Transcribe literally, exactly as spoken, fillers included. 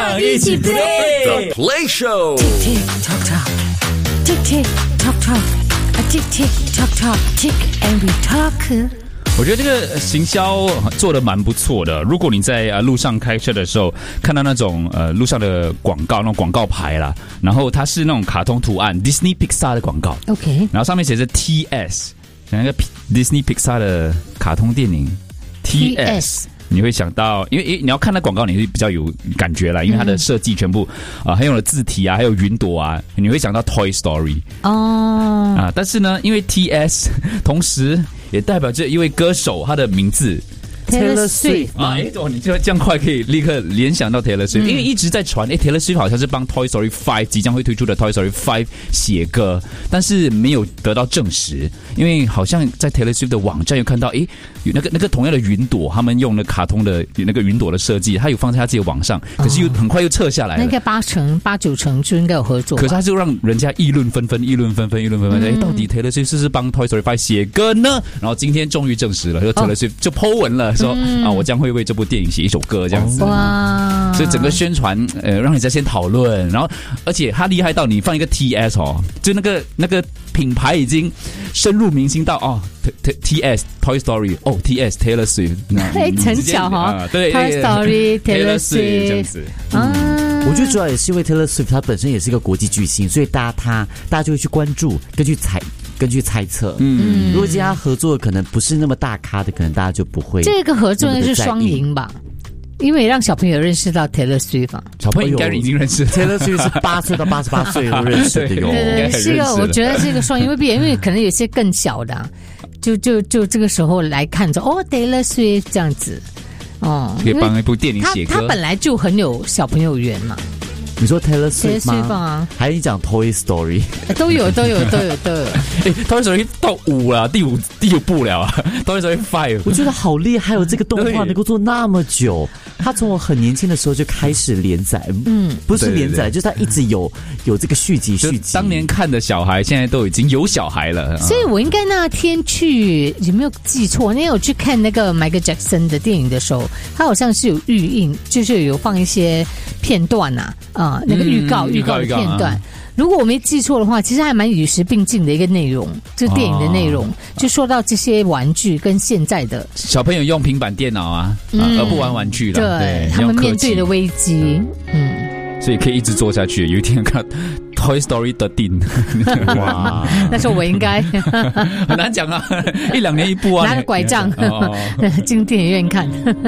上一起 play The Play Show。 Tick tick tock tock, tick tick tock tock, a tick tick tock tock, tick and we talk。 我觉得这个行销做得蛮不错的。如果你在呃路上开车的时候看到那种呃路上的广告，那种广告牌啦，然后它是那种卡通图案 Disney Pixar 的广告 OK， 然后上面写着 T S， 像那个 Disney Pixar 的卡通电影 T S， 你会想到，因为你要看那广告，你会比较有感觉啦，因为它的设计全部啊，还有了字体啊，还有云朵啊，你会想到 Toy Story 哦啊。但是呢，因为 T S 同时也代表着一位歌手，他的名字 Taylor Swift 啊，哎，哦，你就这样快可以立刻联想到 Taylor Swift，、嗯、因为一直在传，哎 ，Taylor Swift 好像是帮 Toy Story 五即将会推出的 Toy Story 五写歌，但是没有得到证实，因为好像在 Taylor Swift 的网站有看到，哎，有那个那个同样的云朵，他们用了卡通的那个云朵的设计，他有放在他自己的网上，可是又很快又撤下来了。 那个八成八九成就应该有合作， 可是他就让人家议论纷纷，议论纷纷，议论纷纷。哎、嗯，到底 Taylor Swift 是不是帮 Toy Story 五写歌呢？然后今天终于证实了，说 Taylor Swift 就 po 文了，说、嗯、啊，我将会为这部电影写一首歌这样子。哇！所以整个宣传，呃，让你在先讨论，然后而且他厉害到你放一个 T S 哦，就那个那个品牌已经深入民心到哦 ，T S Toy Story 哦 ，T S Taylor Swift， 哎，很巧哈、哦啊， 对 ，Toy Story Taylor Swift 这样子。 啊、嗯，我觉得主要也是因为 Taylor Swift 他本身也是一个国际巨星，所以大家他大家就会去关注，根据猜。根据猜测，嗯，如果今天合作可能不是那么大咖的，可能大家就不会。 这个合作应该是双赢吧，因为让小朋友认识到 Taylor Swift， 小朋友应该已经认识 Taylor Swift 是八岁到八十八岁都认识的哟。 对对对，是个我觉得是个双赢，因为可能有些更小的、啊，就就就这个时候来看着哦 Taylor Swift 这样子，哦， 可以帮一部电影写歌。 他他本来就很有小朋友缘嘛。 你说 Taylor Swift 吗？ Swift 啊， 还是你讲 Toy Story？ 都有都有都有都有。 哎，Toy Story 到五了，第五第五部了啊 ，Toy Story 五， 我觉得好厉害哦！这个动画能够做那么久，他从我很年轻的时候就开始连载，嗯，不是连载，就是他一直有有这个续集续集。 当年看的小孩，现在都已经有小孩了， 所以我应该那天去，有没有记错？那天我去看那个 Michael Jackson 的电影的时候，他好像是有预映，就是有放一些片段啊。啊、呃，那个预告、嗯、预告的片段、啊，如果我没记错的话，其实还蛮与时并进的一个内容，就电影的内容，哦、就说到这些玩具跟现在的小朋友用平板电脑啊，嗯、啊而不玩玩具了， 对，对他们面对的危机，嗯， 所以可以一直做下去。有一天看 Toy Story 的定， 哇，那时候我应该很难讲啊，一两年一部啊， 拿着拐杖进电影院看。